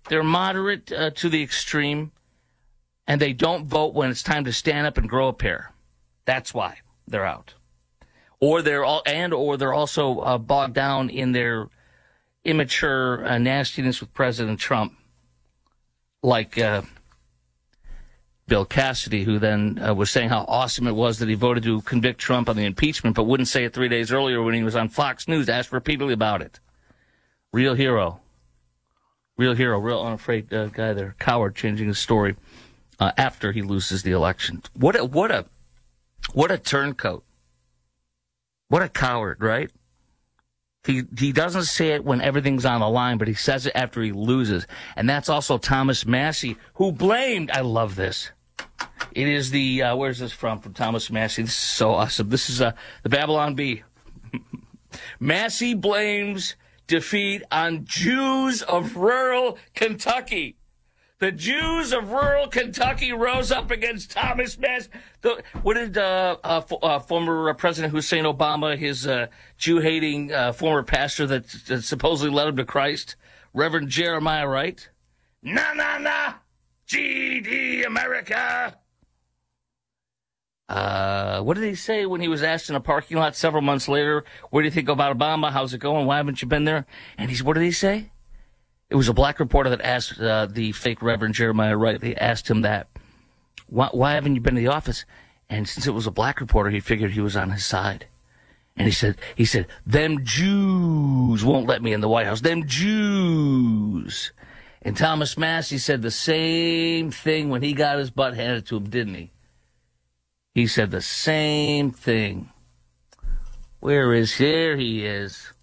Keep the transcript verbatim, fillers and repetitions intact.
They're moderate uh, to the extreme, and they don't vote when it's time to stand up and grow a pair. That's why they're out. Or they're all, and or they're also uh, bogged down in their immature uh, nastiness with President Trump, like uh, Bill Cassidy, who then uh, was saying how awesome it was that he voted to convict Trump on the impeachment, but wouldn't say it three days earlier when he was on Fox News, asked repeatedly about it. Real hero. Real hero, real unafraid uh, guy there. Coward, changing his story uh, after he loses the election. What a, what a, what a turncoat. What a coward, right? He he doesn't say it when everything's on the line, but he says it after he loses. And that's also Thomas Massie, who blamed, I love this. It is the, uh, where's this from? From Thomas Massie. This is so awesome. This is uh, the Babylon Bee. Massie blames defeat on Jews of rural Kentucky. The Jews of rural Kentucky rose up against Thomas Massie. The, what did uh, uh, f- uh, former uh, President Hussein Obama, his uh, Jew-hating uh, former pastor that, that supposedly led him to Christ, Reverend Jeremiah Wright? Na, na, na, G D America. Uh, what did he say when he was asked in a parking lot several months later, what do you think about Obama? How's it going? Why haven't you been there? And he's, what did he say? It was a black reporter that asked uh, the fake Reverend Jeremiah Wright. They asked him that, why, why haven't you been to the office? And since it was a black reporter, he figured he was on his side. And he said, he said, them Jews won't let me in the White House. Them Jews. And Thomas Massie said the same thing when he got his butt handed to him, didn't he? He said the same thing. Where is, here he is.